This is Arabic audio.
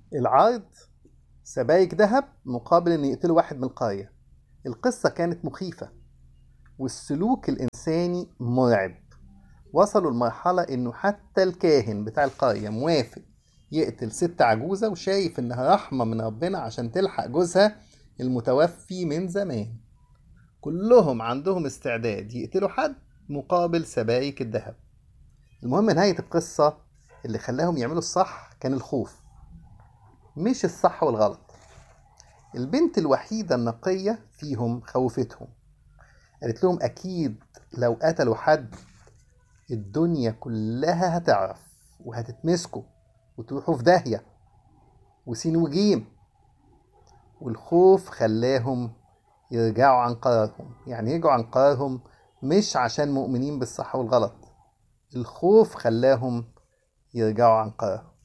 العرض: سبايك ذهب مقابل إن يقتلوا واحد من القرية. القصة كانت مخيفة والسلوك الإنساني مرعب. وصلوا لمرحلة إنه حتى الكاهن بتاع القرية موافق يقتل ست عجوزة وشايف إنها رحمة من ربنا عشان تلحق جوزها المتوفي من زمان. كلهم عندهم استعداد يقتلوا حد مقابل سبايك الذهب. المهم نهاية القصة اللي خلاهم يعملوا الصح كان الخوف، مش الصح والغلط. البنت الوحيدة النقية فيهم خوفتهم، قالت لهم أكيد لو قتلوا حد الدنيا كلها هتعرف وهتتمسكوا وتروحوا في داهية وسين وجيم. والخوف خلاهم يرجعوا عن قرارهم، يعني يرجعوا عن قرارهم مش عشان مؤمنين بالصح والغلط، الخوف خلاهم يرجعوا عن قرارهم.